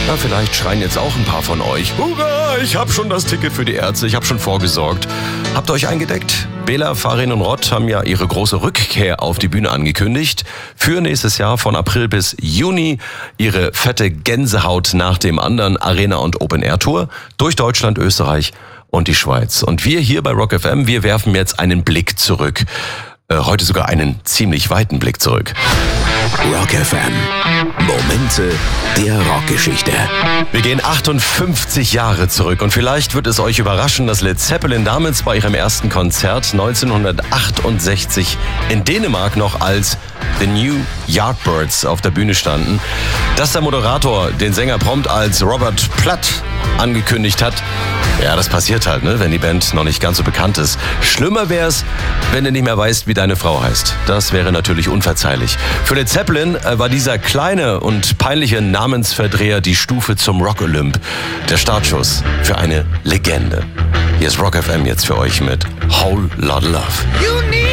Na, vielleicht schreien jetzt auch ein paar von euch: Hurra, ich habe schon das Ticket für die Ärzte, ich habe schon vorgesorgt. Habt ihr euch eingedeckt? Bela, Farin und Rod haben ja ihre große Rückkehr auf die Bühne angekündigt. Für nächstes Jahr von April bis Juni ihre fette Gänsehaut nach dem anderen Arena- und Open-Air-Tour durch Deutschland, Österreich und die Schweiz. Und wir hier bei Rock FM, wir werfen jetzt einen Blick zurück. Heute sogar einen ziemlich weiten Blick zurück. Rock FM. Momente der Rockgeschichte. Wir gehen 58 Jahre zurück und vielleicht wird es euch überraschen, dass Led Zeppelin damals bei ihrem ersten Konzert 1968 in Dänemark noch als The New Yardbirds auf der Bühne standen. Dass der Moderator den Sänger prompt als Robert Plant angekündigt hat, ja, das passiert halt, ne, wenn die Band noch nicht ganz so bekannt ist. Schlimmer wär's, wenn du nicht mehr weißt, wie deine Frau heißt. Das wäre natürlich unverzeihlich. Für Led Zeppelin war dieser kleine und peinliche Namensverdreher die Stufe zum Rock-Olymp. Der Startschuss für eine Legende. Hier ist Rock FM jetzt für euch mit Whole Lotta Love.